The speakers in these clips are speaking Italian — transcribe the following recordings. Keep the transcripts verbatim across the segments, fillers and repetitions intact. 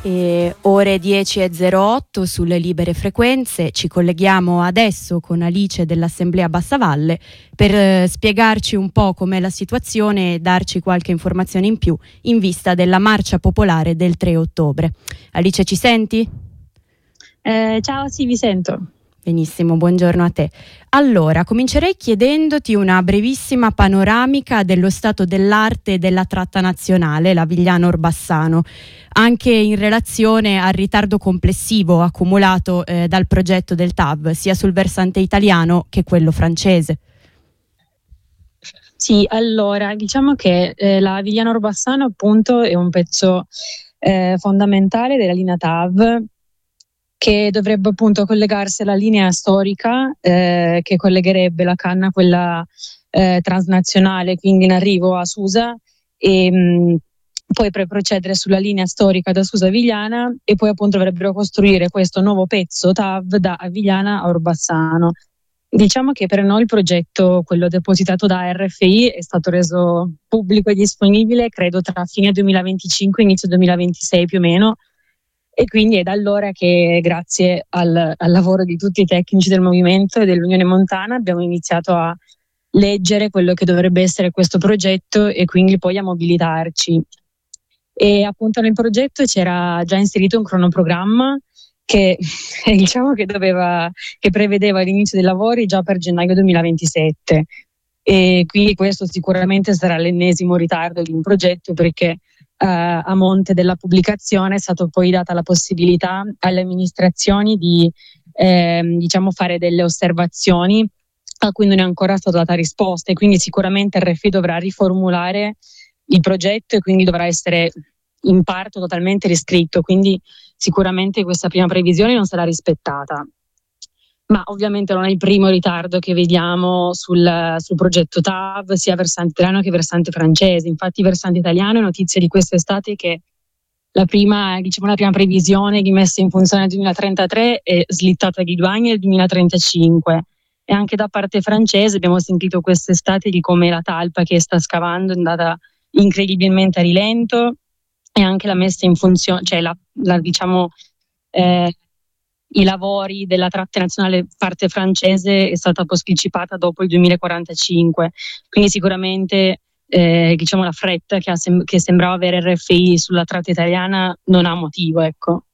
E ore dieci e zero otto sulle libere frequenze. Ci colleghiamo adesso con Alice dell'Assemblea Bassavalle per eh, spiegarci un po' com'è la situazione e darci qualche informazione in più in vista della marcia popolare del tre ottobre. Alice, ci senti? Eh, ciao, sì, vi sento. Benissimo, buongiorno a te. Allora, comincerei chiedendoti una brevissima panoramica dello stato dell'arte della tratta nazionale, la Vigliano-Orbassano, anche in relazione al ritardo complessivo accumulato eh, dal progetto del T A V, sia sul versante italiano che quello francese. Sì, allora, diciamo che eh, la Vigliano-Orbassano appunto è un pezzo eh, fondamentale della linea T A V, che dovrebbe appunto collegarsi alla linea storica eh, che collegherebbe la canna, quella eh, transnazionale, quindi in arrivo a Susa, e mh, poi per procedere sulla linea storica da Susa a Vigliana, e poi appunto dovrebbero costruire questo nuovo pezzo T A V da Vigliana a Orbassano. Diciamo che per noi il progetto, quello depositato da R F I, è stato reso pubblico e disponibile credo tra fine duemilaventicinque e inizio duemilaventisei più o meno. E quindi è da allora che, grazie al, al lavoro di tutti i tecnici del movimento e dell'Unione Montana, abbiamo iniziato a leggere quello che dovrebbe essere questo progetto e quindi poi a mobilitarci. E appunto nel progetto c'era già inserito un cronoprogramma che diciamo che doveva, che prevedeva l'inizio dei lavori già per gennaio duemilaventisette. E quindi questo sicuramente sarà l'ennesimo ritardo di un progetto, perché Uh, a monte della pubblicazione è stata poi data la possibilità alle amministrazioni di eh, diciamo fare delle osservazioni a cui non è ancora stata data risposta, e quindi sicuramente R F I dovrà riformulare il progetto e quindi dovrà essere in parte totalmente riscritto, quindi sicuramente questa prima previsione non sarà rispettata. Ma ovviamente non è il primo ritardo che vediamo sul, sul progetto T A V, sia versante italiano che versante francese. Infatti versante italiano è notizia di quest'estate che la prima, diciamo, la prima previsione di messa in funzione nel duemilatrentatré è slittata di due anni nel duemilatrentacinque, e anche da parte francese abbiamo sentito quest'estate di come la talpa che sta scavando è andata incredibilmente a rilento, e anche la messa in funzione, cioè la, la diciamo eh, i lavori della tratta nazionale parte francese è stata posticipata dopo il duemilaquarantacinque, quindi sicuramente eh, diciamo la fretta che, ha sem- che sembrava avere R F I sulla tratta italiana non ha motivo, ecco.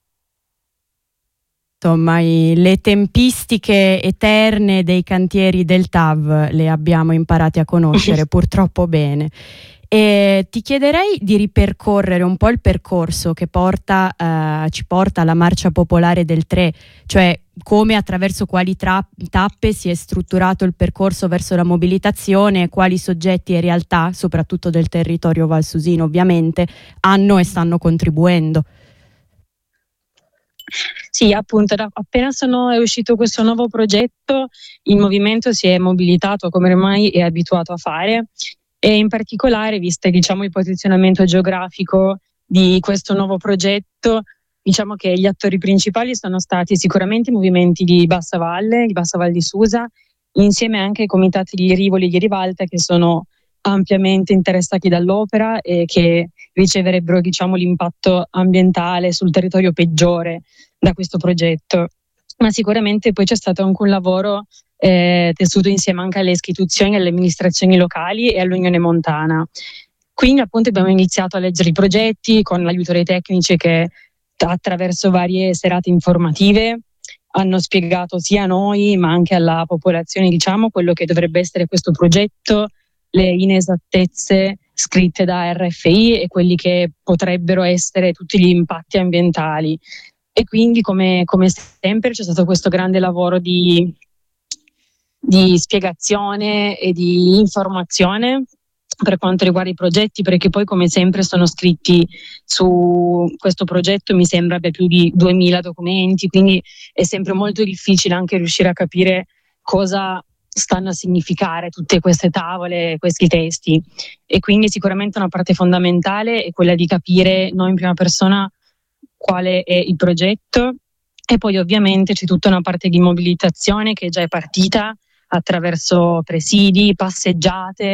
Insomma, le tempistiche eterne dei cantieri del T A V le abbiamo imparate a conoscere purtroppo bene. E ti chiederei di ripercorrere un po' il percorso che porta, eh, ci porta alla marcia popolare del tre, cioè come, attraverso quali tra- tappe si è strutturato il percorso verso la mobilitazione, quali soggetti e realtà, soprattutto del territorio valsusino ovviamente, hanno e stanno contribuendo. Sì, appunto, da, appena sono, è uscito questo nuovo progetto, il movimento si è mobilitato come ormai è abituato a fare, e in particolare, visto diciamo il posizionamento geografico di questo nuovo progetto, diciamo che gli attori principali sono stati sicuramente i movimenti di Bassa Valle, di Bassa Val di Susa, insieme anche ai comitati di Rivoli e di Rivalta, che sono ampiamente interessati dall'opera e che riceverebbero diciamo l'impatto ambientale sul territorio peggiore da questo progetto. Ma sicuramente poi c'è stato anche un lavoro eh, tessuto insieme anche alle istituzioni, alle amministrazioni locali e all'Unione Montana. Quindi appunto abbiamo iniziato a leggere i progetti con l'aiuto dei tecnici che attraverso varie serate informative hanno spiegato sia a noi ma anche alla popolazione diciamo quello che dovrebbe essere questo progetto, le inesattezze scritte da R F I e quelli che potrebbero essere tutti gli impatti ambientali. E quindi come, come sempre c'è stato questo grande lavoro di, di spiegazione e di informazione per quanto riguarda i progetti, perché poi come sempre sono scritti su questo progetto, mi sembra abbia più di duemila documenti, quindi è sempre molto difficile anche riuscire a capire cosa stanno a significare tutte queste tavole, questi testi. E quindi sicuramente una parte fondamentale è quella di capire noi in prima persona quale è il progetto, e poi ovviamente c'è tutta una parte di mobilitazione che già è partita attraverso presidi, passeggiate,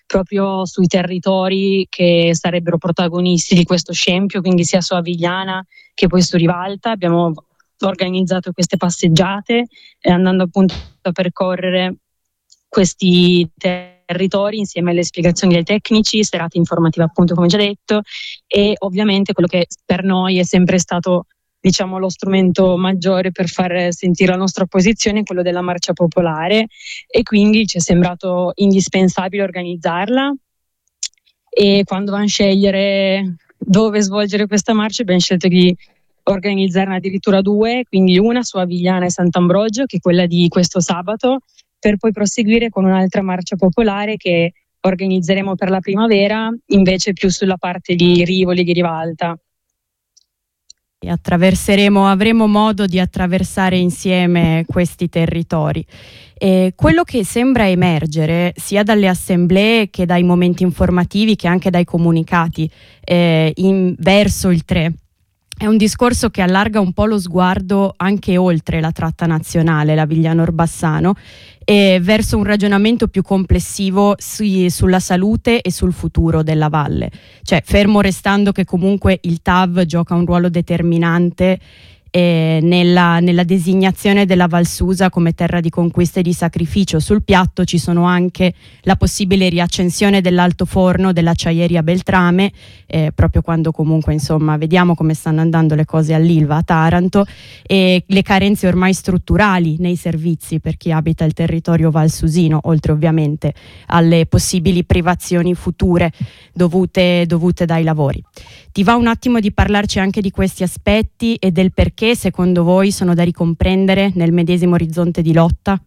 proprio sui territori che sarebbero protagonisti di questo scempio, quindi sia su Avigliana che poi su Rivalta. Abbiamo organizzato queste passeggiate e andando appunto a percorrere questi territori insieme alle spiegazioni dei tecnici, serate informative appunto come già detto, e ovviamente quello che per noi è sempre stato, diciamo, lo strumento maggiore per far sentire la nostra posizione è quello della marcia popolare, e quindi ci è sembrato indispensabile organizzarla. E quando vanno a scegliere dove svolgere questa marcia abbiamo scelto di organizzarne addirittura due, quindi una su Avigliana e Sant'Ambrogio, che è quella di questo sabato, per poi proseguire con un'altra marcia popolare che organizzeremo per la primavera, invece più sulla parte di Rivoli e di Rivalta. E attraverseremo, avremo modo di attraversare insieme questi territori. E quello che sembra emergere sia dalle assemblee che dai momenti informativi che anche dai comunicati eh, in, verso il tre è un discorso che allarga un po' lo sguardo anche oltre la tratta nazionale, l'Avigliano-Orbassano, e verso un ragionamento più complessivo sui, sulla salute e sul futuro della valle. Cioè, fermo restando che comunque il T A V gioca un ruolo determinante eh, nella, nella designazione della Val Susa come terra di conquista e di sacrificio. Sul piatto ci sono anche la possibile riaccensione dell'altoforno dell'acciaieria Beltrame, eh, proprio quando comunque insomma vediamo come stanno andando le cose all'Ilva a Taranto, e le carenze ormai strutturali nei servizi per chi abita il territorio valsusino, oltre ovviamente alle possibili privazioni future dovute, dovute dai lavori. Ti va un attimo di parlarci anche di questi aspetti e del perché secondo voi sono da ricomprendere nel medesimo orizzonte di lotta?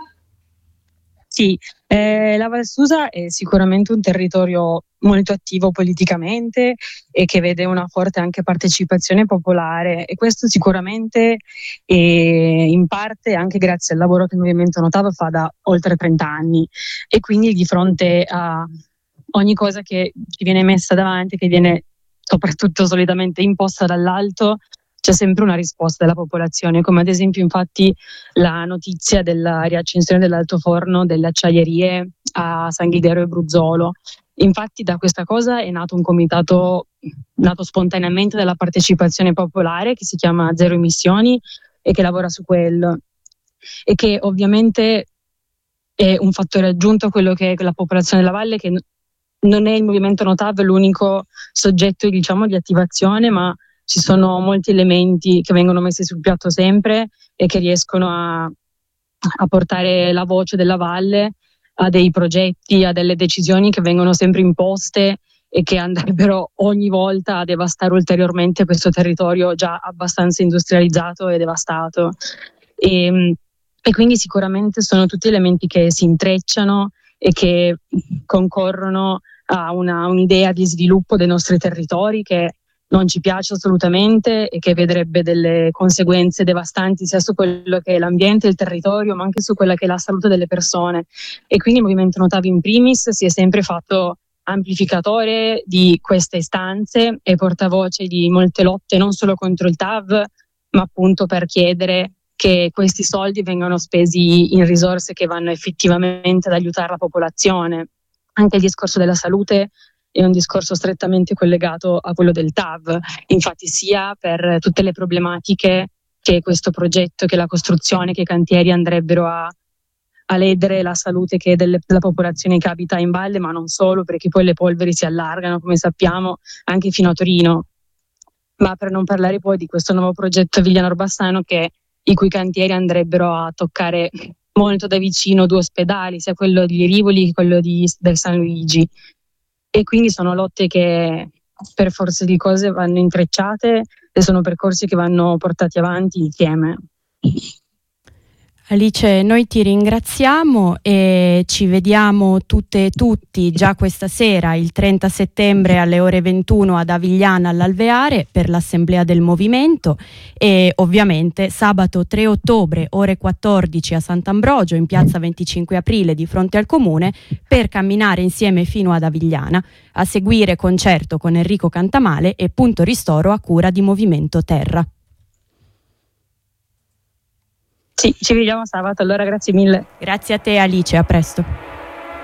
Sì, eh, la Val Susa è sicuramente un territorio molto attivo politicamente e che vede una forte anche partecipazione popolare, e questo sicuramente è in parte anche grazie al lavoro che il Movimento No T A V fa da oltre trenta anni, e quindi di fronte a ogni cosa che ci viene messa davanti, che viene soprattutto solitamente imposta dall'alto, c'è sempre una risposta della popolazione, come ad esempio infatti la notizia della riaccensione dell'altoforno delle acciaierie a San Ghidero e Bruzzolo. Infatti da questa cosa è nato un comitato nato spontaneamente dalla partecipazione popolare che si chiama Zero Emissioni e che lavora su quello, e che ovviamente è un fattore aggiunto a quello che è la popolazione della valle, che non è il Movimento No T A V l'unico soggetto, diciamo, di attivazione, ma ci sono molti elementi che vengono messi sul piatto sempre e che riescono a, a portare la voce della valle a dei progetti, a delle decisioni che vengono sempre imposte e che andrebbero ogni volta a devastare ulteriormente questo territorio già abbastanza industrializzato e devastato. E, e quindi sicuramente sono tutti elementi che si intrecciano e che concorrono a una, un'idea di sviluppo dei nostri territori che non ci piace assolutamente e che vedrebbe delle conseguenze devastanti sia su quello che è l'ambiente, il territorio, ma anche su quella che è la salute delle persone. E quindi il Movimento No T A V in primis si è sempre fatto amplificatore di queste istanze e portavoce di molte lotte, non solo contro il T A V, ma appunto per chiedere che questi soldi vengano spesi in risorse che vanno effettivamente ad aiutare la popolazione. Anche il discorso della salute è un discorso strettamente collegato a quello del T A V, infatti sia per tutte le problematiche che questo progetto, che la costruzione, che i cantieri andrebbero a, a ledere la salute che delle, della popolazione che abita in valle, ma non solo, perché poi le polveri si allargano, come sappiamo, anche fino a Torino. Ma per non parlare poi di questo nuovo progetto Avigliano-Orbassano, che i cui cantieri andrebbero a toccare molto da vicino due ospedali, sia quello di Rivoli che quello di, del San Luigi. E quindi sono lotte che per forza di cose vanno intrecciate e sono percorsi che vanno portati avanti insieme. Alice, noi ti ringraziamo e ci vediamo tutte e tutti già questa sera, il trenta settembre alle ore ventuno ad Avigliana all'Alveare per l'assemblea del movimento, e ovviamente sabato tre ottobre ore quattordici a Sant'Ambrogio in piazza venticinque aprile di fronte al comune per camminare insieme fino ad Avigliana, a seguire concerto con Enrico Cantamale e punto ristoro a cura di Movimento Terra. Sì, ci vediamo sabato, allora grazie mille. Grazie a te Alice, a presto.